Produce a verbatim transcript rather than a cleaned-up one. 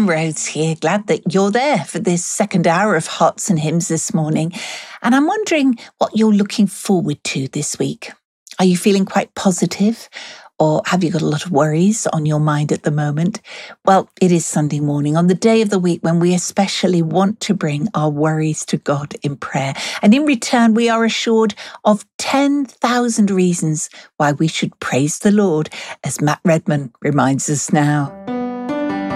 everyone, Rose here. Glad that you're there for this second hour of Hearts and Hymns this morning. And I'm wondering what you're looking forward to this week. Are you feeling quite positive? Or have you got a lot of worries on your mind at the moment? Well, it is Sunday morning, on the day of the week when we especially want to bring our worries to God in prayer. And in return, we are assured of ten thousand reasons why we should praise the Lord, as Matt Redman reminds us now.